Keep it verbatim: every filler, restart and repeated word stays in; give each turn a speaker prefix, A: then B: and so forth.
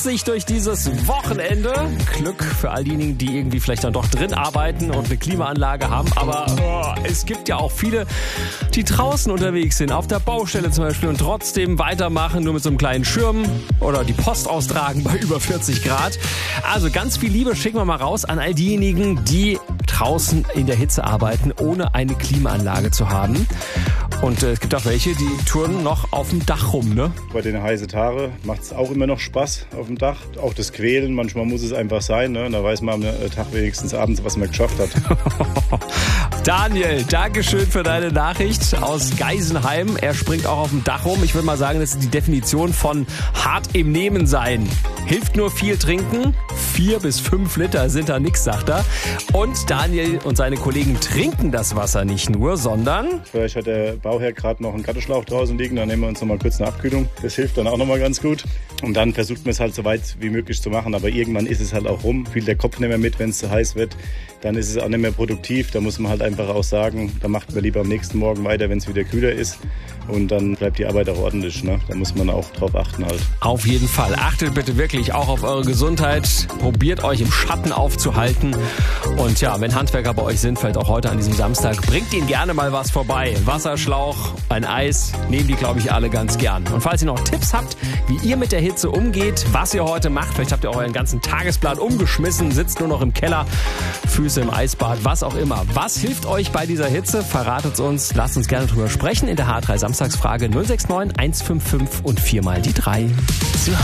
A: sich durch dieses Wochenende. Glück für all diejenigen, die irgendwie vielleicht dann doch drin arbeiten und eine Klimaanlage haben. Aber oh, es gibt ja auch viele, die draußen unterwegs sind, auf der Baustelle zum Beispiel, und trotzdem weitermachen, nur mit so einem kleinen Schirm oder die Post austragen bei über vierzig Grad. Also ganz viel Liebe schicken wir mal raus an all diejenigen, die draußen in der Hitze arbeiten, ohne eine Klimaanlage zu haben. Und äh, es gibt auch welche, die turnen noch auf dem Dach rum, ne?
B: Bei den heißen Tagen macht es auch immer noch Spaß auf dem Dach. Auch das Quälen, manchmal muss es einfach sein, ne? Da weiß man am Tag wenigstens abends, was man geschafft hat.
A: Daniel, Dankeschön für deine Nachricht aus Geisenheim. Er springt auch auf dem Dach rum. Ich würde mal sagen, das ist die Definition von hart im Nehmen sein. Hilft nur viel trinken. Vier bis fünf Liter sind da nix, sagt er. Und Daniel und seine Kollegen trinken das Wasser nicht nur, sondern...
B: Vielleicht hat der Bauherr gerade noch einen Gartenschlauch draußen liegen. Dann nehmen wir uns noch mal kurz eine Abkühlung. Das hilft dann auch noch mal ganz gut. Und dann versucht man es halt so weit wie möglich zu machen. Aber irgendwann ist es halt auch rum. Fühlt der Kopf nicht mehr mit, wenn es zu heiß wird. Dann ist es auch nicht mehr produktiv. Da muss man halt einfach auch sagen, da macht man lieber am nächsten Morgen weiter, wenn es wieder kühler ist. Und dann bleibt die Arbeit auch ordentlich, ne? Da muss man auch drauf achten halt.
A: Auf jeden Fall. Achtet bitte wirklich auch auf eure Gesundheit. Probiert euch im Schatten aufzuhalten. Und ja, wenn Handwerker bei euch sind, vielleicht auch heute an diesem Samstag, bringt ihnen gerne mal was vorbei. Wasserschlauch, ein Eis, nehmen die, glaube ich, alle ganz gern. Und falls ihr noch Tipps habt, wie ihr mit der Hitze umgeht, was ihr heute macht, vielleicht habt ihr auch euren ganzen Tagesplan umgeschmissen, sitzt nur noch im Keller, Füße im Eisbad, was auch immer. Was hilft euch bei dieser Hitze? Verratet uns, lasst uns gerne drüber sprechen in der H drei Samstagsfrage null sechs neun eins fünf fünf und viermal die drei.